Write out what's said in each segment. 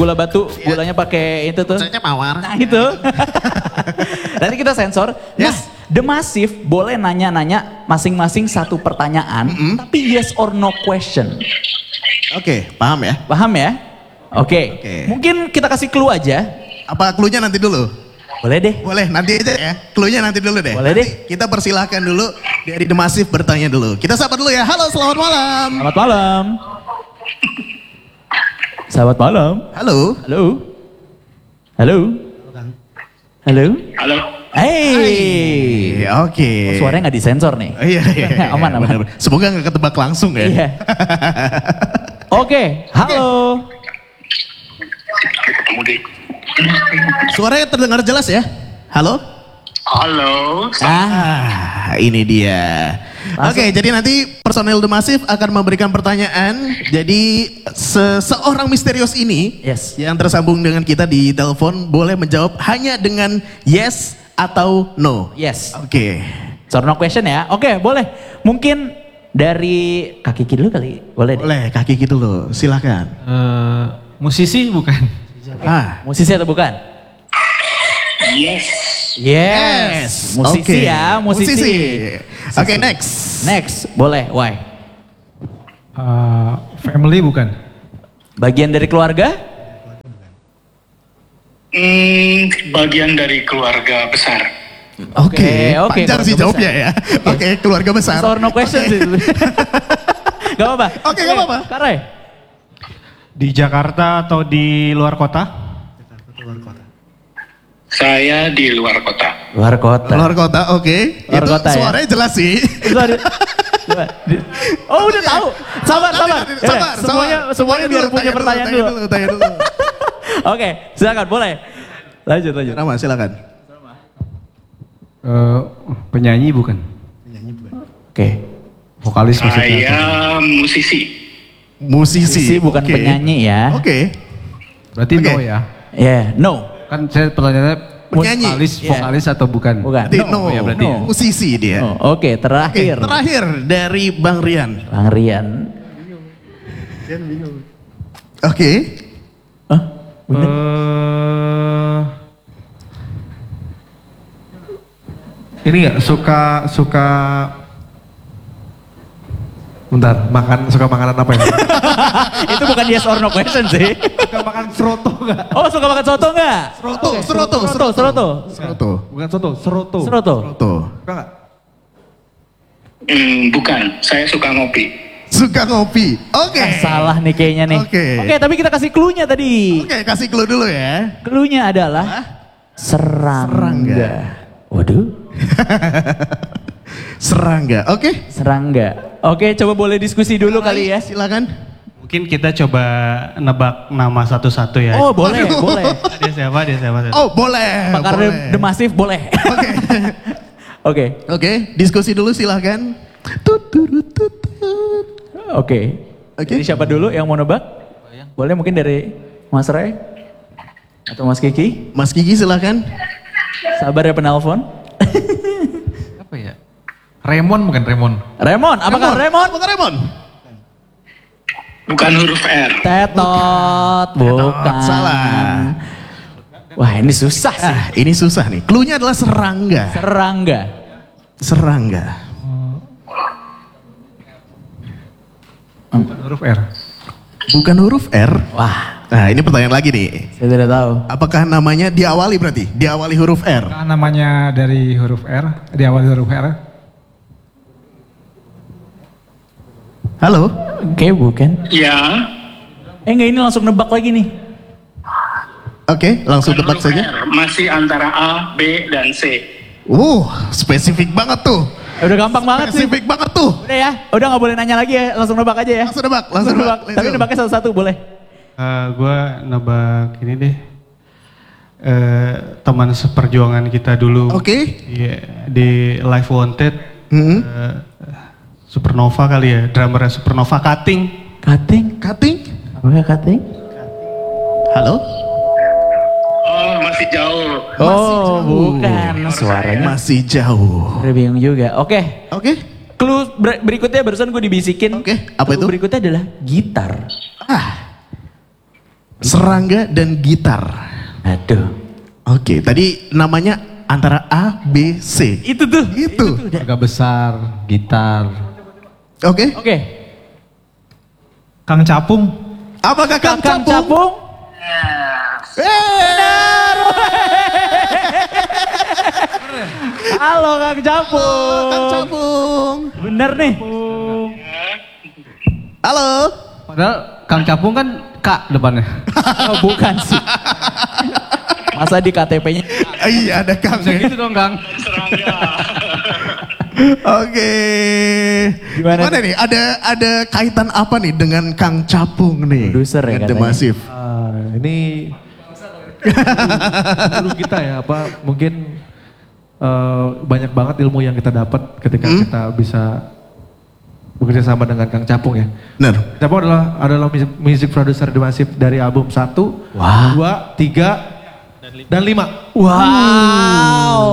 Gula batu, gulanya pakai itu tuh. Saya mawar. Nah itu. Nanti kita sensor. Nah, The Massive boleh nanya-nanya masing-masing satu pertanyaan, tapi yes or no question. Oke, paham ya? Paham ya? Oke. Mungkin kita kasih clue aja. Apa clue-nya nanti dulu? Boleh deh. Boleh, nanti aja ya. Clue-nya nanti dulu deh. Boleh deh. Kita persilahkan dulu dari The Massive bertanya dulu. Kita sapa dulu ya. Halo, selamat malam. Selamat malam. Selamat malam. Halo. Halo. Halo. Halo. Halo. Hey. Oke. Suaranya nggak disensor nih. Iya. Aman, aman. Benar. Semoga nggak ketebak langsung ya. Iya. Oke, halo. Ketemu di. Suaranya terdengar jelas ya? Halo? Halo. Ini dia. Oke, jadi nanti personel The Massive akan memberikan pertanyaan. Jadi seseorang misterius ini yang tersambung dengan kita di telepon boleh menjawab hanya dengan yes atau no. Yes. Oke. So no question ya. Oke, boleh. Mungkin dari kaki kiri dulu kali. Boleh deh. Boleh, kaki kiri dulu. Silakan. Musisi bukan? Musisi atau bukan? Yes. Yes. Musisi ya, musisi. Oke, next. Next, boleh. Why? Family bukan? Bagian dari keluarga? Bagian dari keluarga besar. Oke, panjang sih jawabnya ya. Oke, keluarga besar. So no question sih. Gak apa-apa. Oke, gak apa-apa. Karai. Di Jakarta atau di luar kota? Saya di luar kota. Luar kota. Luar kota, oke. Luar Itu kota ya? suaranya jelas sih. Oh udah tahu. Sabar. Semuanya biar punya pertanyaan dulu. Tanya dulu. Oke, silakan boleh. Lanjut. Rama, silakan. Penyanyi bukan? Oke. Vokalis maksudnya? Saya musisi. Musisi bukan oke. penyanyi ya. Oke. Berarti no ya? Yeah, no. Kan saya pertanyaannya Penyanyi. vokalis atau bukan? Bukan. Berarti no. Ya berarti no. Musisi dia. Oh, Oke, terakhir. Terakhir dari Bang Rian. Bang Rian. Oke. Ini nggak suka bentar, suka makanan apa ya? Itu bukan yes or no question sih. Suka makan seroto nggak? Oh, suka makan soto nggak? Seroto. Bukan soto, seroto. Seroto. Suka nggak? Bukan. Saya suka ngopi. Suka ngopi. Oke. Salah nih kayaknya nih. Oke. Tapi kita kasih clue-nya tadi. Oke, kasih clue dulu ya. Clue-nya adalah serangga. Waduh. Serangga. Oke. Serangga. Oke, coba boleh diskusi dulu kali ya. Silakan. Mungkin kita coba nebak nama satu-satu ya. Oh, boleh. Dia siapa? Oh, boleh. Pakar The Massive boleh. Oke. Oke, diskusi dulu silakan. Oke. Jadi siapa dulu yang mau nebak? Boleh mungkin dari Mas Ray atau Mas Kiki? Mas Kiki silakan. Sabar ya penelpon. Apa ya? Raymond bukan Raymond? Raymond, apakah Raymond? Bukan Raymond. Bukan huruf R. Tetot, bukan. Salah. Wah ini susah sih. Ini susah nih. Clue-nya adalah serangga. Serangga. Bukan huruf R. Bukan huruf R. Wah. Nah ini pertanyaan lagi nih. Saya tidak tahu. Apakah namanya diawali berarti? Diawali huruf R? Namanya dari huruf R, diawali huruf R. Halo? Oke, bukan. Ya. Enggak, ini langsung nebak lagi nih. Oke, langsung Bukan tebak huruf saja. R. Masih antara A, B, dan C. Spesifik banget tuh. Udah gampang banget sih. Spesifik banget tuh. Udah ya, udah gak boleh nanya lagi ya, langsung nebak aja ya. Langsung nebak. Tapi nebaknya satu-satu boleh. Gue nebak ini deh. Teman seperjuangan kita dulu. Oke. Di Live Wanted. Supernova kali ya, drummernya Supernova, Cutting. Apakah Cutting? Halo? Oh, masih jauh. Bukan. Suaranya masih jauh. Udah bingung juga. Oke. Clue berikutnya barusan gue dibisikin. Apa itu? Berikutnya adalah gitar. serangga, dan gitar. Aduh. Oke, tadi namanya antara A, B, C. Itu tuh. Itu. Agak besar, gitar. Oke. Oke. Kang Capung. Apakah Kang Kang Capung? Capung. Halo Kang Capung. Kang Capung. Bener nih. Halo. Padahal Kang Capung kan K depannya. Oh, bukan sih. Masa di KTP-nya? Iya, ada Kang. Bisa gitu dong Kang. Serangga. Oke. Gimana nih? Ada kaitan apa nih dengan Kang Capung nih? Produser ya The katanya. Massive. Ini guru kita ya, apa mungkin banyak banget ilmu yang kita dapat ketika kita bisa bekerja sama dengan Kang Capung ya. Benar. Capung adalah music producer The Massive dari album 1, 2, 3, dan 5. Wow.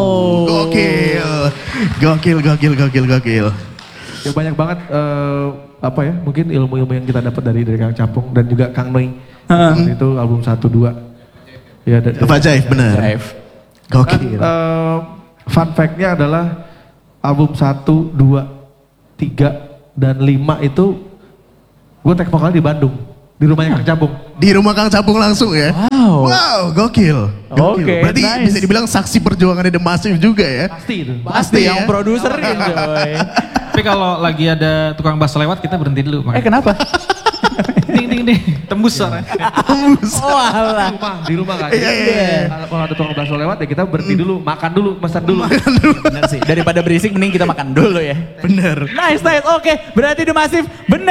Gokil. Ya banyak banget apa ya, mungkin ilmu-ilmu yang kita dapat dari Kang Capung dan juga Kang Noi. Itu album 1, 2. Ya, Ajaib, benar. Gokil. Fun fact-nya adalah album 1, 2, 3, dan 5 itu gue take vokal di Bandung. Di rumahnya Kang Capung. Di rumah Kang Capung langsung ya? Wow, gokil. Oke, Berarti nice. bisa dibilang saksi perjuangannya The Massive juga ya? Pasti itu. Pasti ya. yang produserin coy. Tapi kalau lagi ada tukang bass lewat kita berhenti dulu. Kenapa? Ding, tembus suara. Oh alah. Di rumah kan. Iya. Kalau ada tukang bakso lewat ya kita berhenti dulu, makan dulu, pesan dulu. Bener sih. Daripada berisik mending kita makan dulu ya. Bener. Nice. Oke, berarti The Massive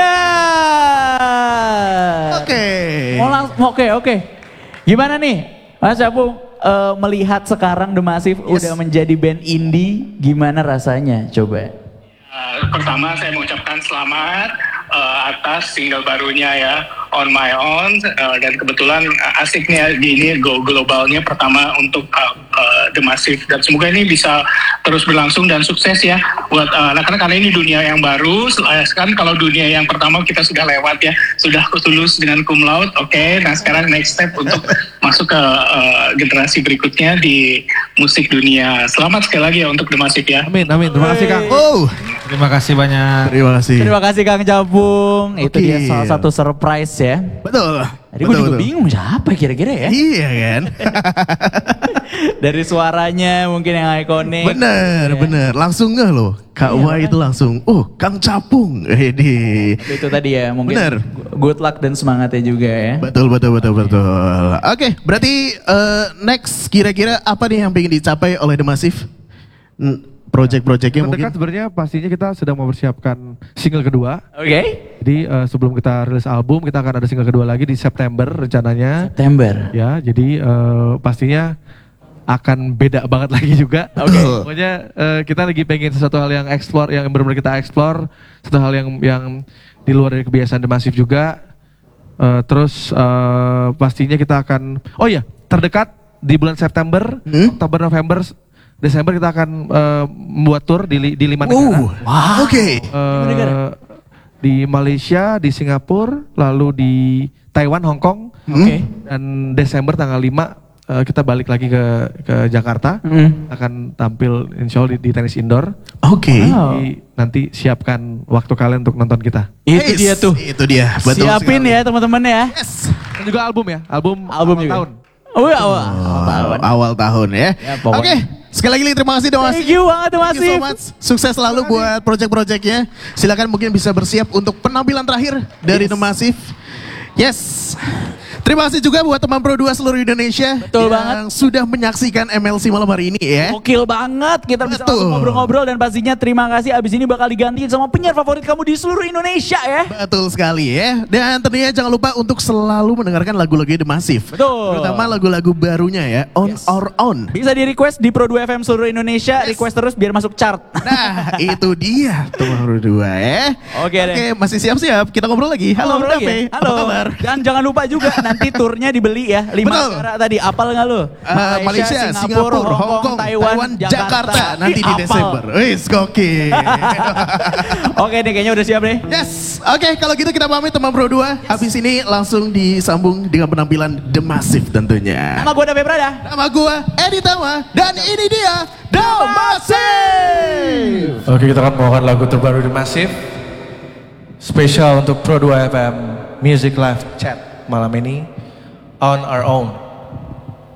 benar. Oke. Gimana nih, Mas Capung? Melihat sekarang The Massive udah menjadi band indie, gimana rasanya? Coba. Pertama saya mengucapkan selamat atas single barunya ya, On My Own, dan kebetulan asiknya di ini go globalnya pertama untuk The Massive, dan semoga ini bisa terus berlangsung dan sukses ya buat anak-anak, karena ini dunia yang baru. Kan kalau dunia yang pertama kita sudah lewat ya, sudah lulus dengan cum laude, oke. Nah sekarang next step untuk masuk ke generasi berikutnya di musik dunia. Selamat sekali lagi ya untuk The Massive ya. Amin. Terima kasih Kang. Oh, Terima kasih banyak. terima kasih. Terima kasih Kang Capung. Itu dia salah satu surprise ya. Betul. Tadi gue juga bingung siapa kira-kira ya. Iya kan? Dari suaranya mungkin yang ikonik. Bener. Langsung ngeh loh. Kak Y itu langsung, Kang Capung. Itu tadi ya mungkin Bener. good luck dan semangatnya juga ya. Betul. Oke, berarti next kira-kira apa nih yang pengen dicapai oleh The Massive? Project-projectnya mungkin? Terdekat sebenarnya pastinya kita sedang mempersiapkan single kedua. Oke. Jadi sebelum kita rilis album kita akan ada single kedua lagi di September rencananya. September. Ya, jadi pastinya akan beda banget lagi juga. Oke. Pokoknya kita lagi pengen sesuatu hal yang explore, yang benar-benar kita explore, satu hal yang di luar dari kebiasaan The Massive juga. Terus pastinya kita akan, terdekat di bulan September, Oktober, November, Desember kita akan membuat tour di 5 negara. Wow. Oke. Di Malaysia, di Singapura, lalu di Taiwan, Hong Kong. Dan Desember tanggal 5 kita balik lagi ke Jakarta. Akan tampil insya Allah di tenis indoor. Oke. Jadi nanti siapkan waktu kalian untuk nonton kita. Itu dia tuh. Itu dia. Betul Siapin sekali. ya teman-teman ya. Dan juga album ya, album juga. tahun. Awal tahun ya. pokoknya. Oke, sekali lagi terima kasih The Massive. Thank you banget The Thank you so Massive. much. Sukses selalu buat project-projectnya. Silakan mungkin bisa bersiap untuk penampilan terakhir dari The Massive. Yes. Terima kasih juga buat teman Pro 2 seluruh Indonesia Betul yang banget. sudah menyaksikan MLC malam hari ini ya. Gokil banget, kita bisa Betul. langsung ngobrol-ngobrol dan pastinya terima kasih abis ini bakal digantiin sama penyiar favorit kamu di seluruh Indonesia ya. Betul sekali ya. Dan tentunya jangan lupa untuk selalu mendengarkan lagu-lagu The Massive. Betul. Terutama lagu-lagu barunya ya, On Our Own. Bisa di request di Pro 2 FM seluruh Indonesia, request terus biar masuk chart. Nah, itu dia teman Pro 2 ya. Oke deh. Oke, masih siap-siap. Kita ngobrol lagi. Halo, Ngobrol lagi Dape. ya? Halo. Apa kabar? Dan jangan lupa juga nanti Nanti turnya dibeli ya, 5 Betul. negara tadi. Apal nggak lu? Malaysia, Singapura, Hong Kong, Taiwan, Jakarta. Nanti di apal. Desember. Wis, gokil. Oke nih, kayaknya udah siap deh. Yes, oke kalau gitu kita pamit teman Pro 2. Habis ini langsung disambung dengan penampilan The Massive tentunya. Nama gue David Prada. Nama gue Edi Tama dan ini dia The Massive. Oke, kita akan membawakan lagu terbaru The Massive. Spesial untuk Pro 2 FM Music Live Chat malam ini, On Our Own.